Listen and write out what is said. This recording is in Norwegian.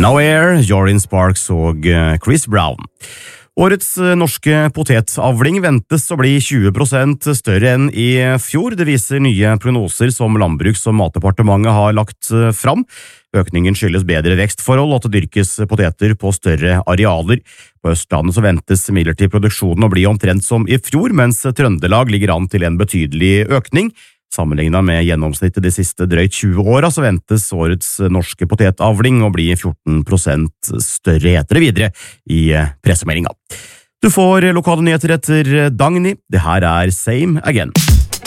Nowhere, Jordan Sparks og Chris Brown. Årets norske potetavling ventes å bli 20% større enn i fjor. Det viser nye prognoser som Landbruks- og matdepartementet har lagt fram. Økningen skyldes bedre vekstforhold og at det dyrkes poteter på større arealer. På Østlandet så ventes imidlertid produksjonen å bli omtrent som i fjor, mens Trøndelag ligger an til en betydelig økning. Sammenlignet med gjennomsnittet de siste drøyt 20 åra så ventes årets norske potetavling å bli 14% større, heter det videre i pressemeldinga. Du får lokale nyheter etter Dagny. Det her er Same Again.